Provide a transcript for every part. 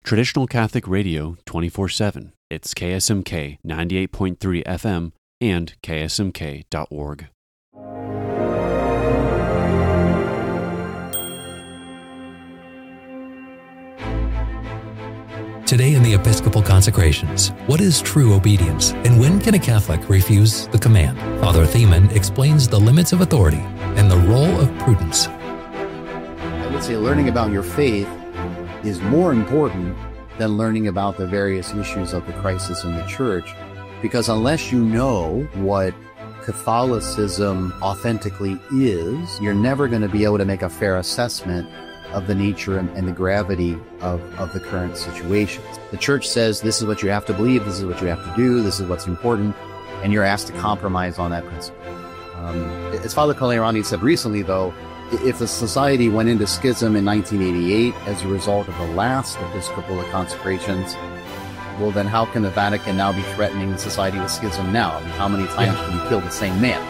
Traditional Catholic Radio 24/7. It's KSMK 98.3 FM and ksmk.org. Today in the Episcopal Consecrations, what is true obedience, and when can a Catholic refuse the command? Father Thiemann explains the limits of authority and the role of prudence. I would say learning about your faith is more important than learning about the various issues of the crisis in the Church, because unless you know what Catholicism authentically is, you're never going to be able to make a fair assessment of the nature and the gravity of the current situations. The Church says this is what you have to believe, this is what you have to do, this is what's important, and you're asked to compromise on that principle. As Father Colleirani said recently, though, if the society went into schism in 1988 as a result of the last Episcopal consecrations, well, then how can the Vatican now be threatening the society with schism now? I mean, how many times can you kill the same man?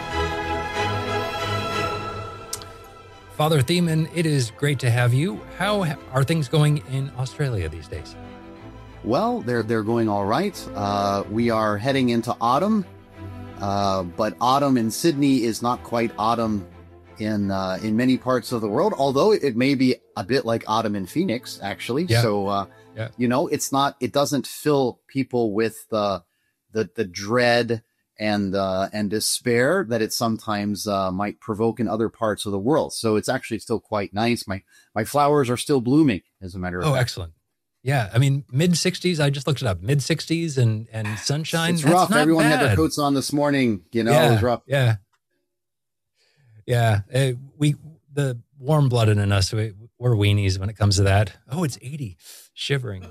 Father Thiemann, it is great to have you. How are things going in Australia these days? Well, they're going all right. We are heading into autumn, but autumn in Sydney is not quite autumn in many parts of the world, although it may be a bit like autumn in Phoenix, actually. Yeah. So, you know, it doesn't fill people with the dread and despair that it sometimes might provoke in other parts of the world. So it's actually still quite nice. My flowers are still blooming, as a matter of fact. Oh, excellent. Yeah, I mean, mid-60s, I just looked it up, mid-60s and sunshine. It's rough. Everyone had their coats on this morning. You know, it was rough. Yeah. Yeah, the warm-blooded in us, we're weenies when it comes to that. Oh, it's 80, shivering.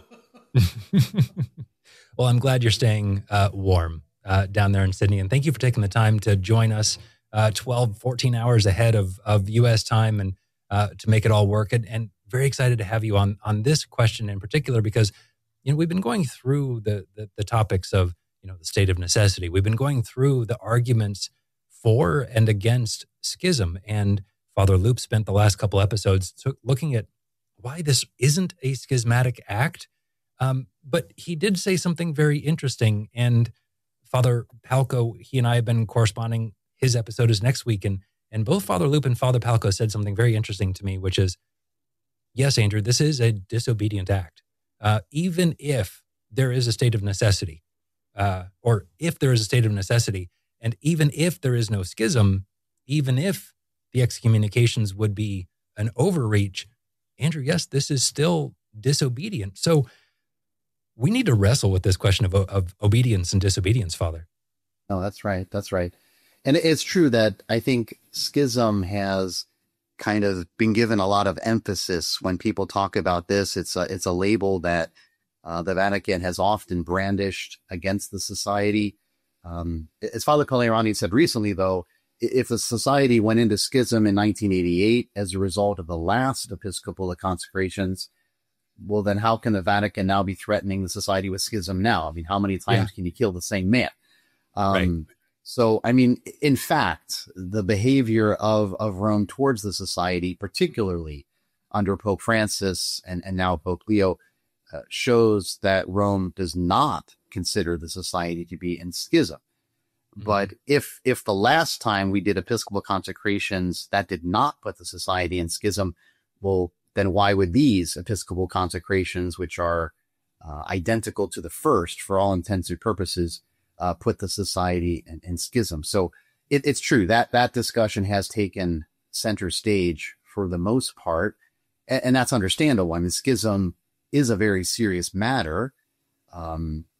Well, I'm glad you're staying warm down there in Sydney, and thank you for taking the time to join us 12, 14 hours ahead of U.S. time and to make it all work. And very excited to have you on this question in particular, because we've been going through the topics of the state of necessity. We've been going through the arguments for and against schism, and Father Loop spent the last couple episodes looking at why this isn't a schismatic act. But he did say something very interesting, and Father Palco, he and I have been corresponding. His episode is next week, and both Father Loop and Father Palco said something very interesting to me, which is, yes, Andrew, this is a disobedient act. Even if there is a state of necessity, or if there is a state of necessity, and even if there is no schism, even if the excommunications would be an overreach, Andrew, yes, this is still disobedient. So we need to wrestle with this question of obedience and disobedience, Father. No, that's right. That's right. And it's true that I think schism has kind of been given a lot of emphasis when people talk about this. It's a label that the Vatican has often brandished against the society. As Father Colleirani said recently, though, if a society went into schism in 1988 as a result of the last Episcopal consecrations, well, then how can the Vatican now be threatening the society with schism now? I mean, how many times can you kill the same man? Right. So, I mean, in fact, the behavior of Rome towards the society, particularly under Pope Francis and now Pope Leo, shows that Rome does not consider the society to be in schism. Mm-hmm. But if the last time we did Episcopal consecrations, that did not put the society in schism, well, then why would these Episcopal consecrations, which are identical to the first for all intents and purposes, put the society in schism? So it's true that discussion has taken center stage for the most part, and that's understandable. I mean, schism is a very serious matter.